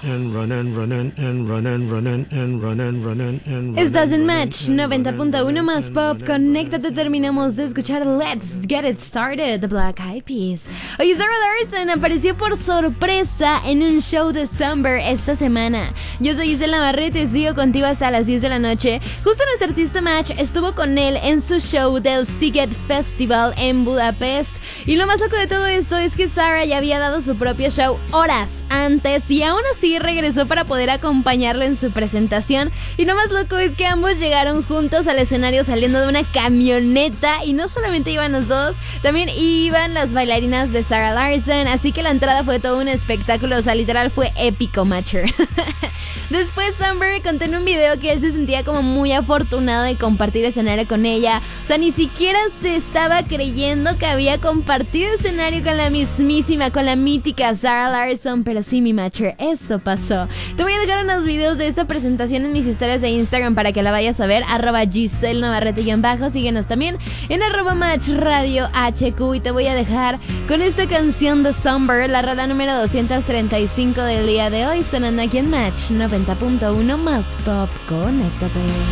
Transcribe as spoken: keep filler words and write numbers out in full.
Estás en Match noventa punto uno más pop. Conéctate, terminamos de escuchar Let's Get It Started de Black Eyed Peas. Oye, Sarah Larson apareció por sorpresa en un show de Summer esta semana. Yo soy Isela Navarrete, sigo contigo hasta las diez de la noche. Justo nuestro artista Match estuvo con él en su show del Sziget Festival en Budapest. Y lo más loco de todo esto es que Sarah ya había dado su propio show horas antes y aún así regresó para poder acompañarlo en su presentación. Y lo más loco es que ambos llegaron juntos al escenario saliendo de una camioneta, y no solamente iban los dos, también iban las bailarinas de Sarah Larson, así que la entrada fue todo un espectáculo, o sea, literal fue épico, Matcher. Después Sunbury contó en un video que él se sentía como muy afortunado de compartir escenario con ella. O sea, ni siquiera se estaba creyendo que había compartido escenario con la mismísima, con la mítica Sarah Larson. Pero sí, mi Matcher, eso pasó. Te voy a dejar unos videos de esta presentación en mis historias de Instagram para que la vayas a ver. Arroba Giselle Navarrete-bajo. Síguenos también en arroba Match Radio H Q. Y te voy a dejar con esta canción de Sunbury, la rola número doscientos treinta y cinco del día de hoy, sonando aquí en Match noventa punto uno más pop. Conéctate.